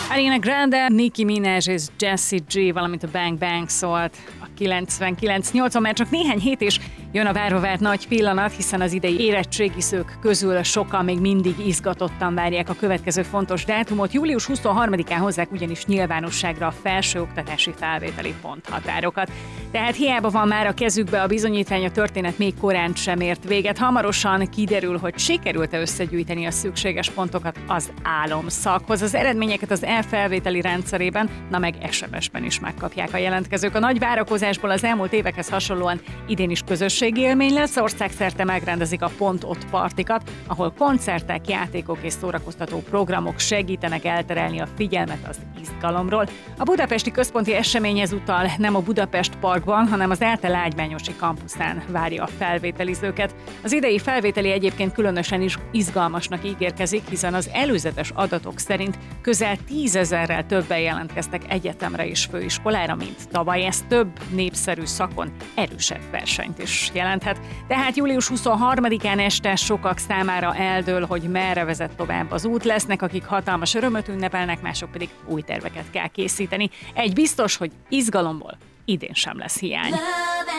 Ariana Grande, Nicki Minaj és Jessie J, valamint a Bang Bang szólt a 99-80, mert csak néhány hét és jön a várva várt nagy pillanat, hiszen az idei érettségiszők közül sokan még mindig izgatottan várják a következő fontos dátumot. Július 23-án hozzák ugyanis nyilvánosságra a felsőoktatási felvételi ponthatárokat. Tehát hiába van már a kezükbe a bizonyítvány, a történet még korán sem ért véget. Hamarosan kiderül, hogy sikerült-e összegyűjteni a szükséges pontokat az álomszakhoz. Az eredményeket az e-felvételi rendszerében, na meg SMS-ben is megkapják a jelentkezők. A nagy várakozásból az elmúlt évekhez hasonlóan idén is közösségi élmény lesz, országszerte megrendezik a Pont Ott partikat, ahol koncertek, játékok és szórakoztató programok segítenek elterelni a figyelmet az izgalomról. A budapesti központi esemény ezúttal nem a Budapest Parkban, hanem az ELTE lágymányosi kampuszán várja a felvételizőket. Az idei felvételi egyébként különösen is izgalmasnak ígérkezik, hiszen az előzetes adatok szerint közel 10 000-rel többen jelentkeztek egyetemre és főiskolára, mint tavaly. Ez több népszerű szakon erősebb versenyt is jelenthet. Tehát július 23-án este sokak számára eldől, hogy merre vezet tovább az út. Lesznek, akik hatalmas örömöt ünnepelnek, mások pedig új terveket kell készíteni. Egy biztos, hogy izgalomból idén sem lesz hiány.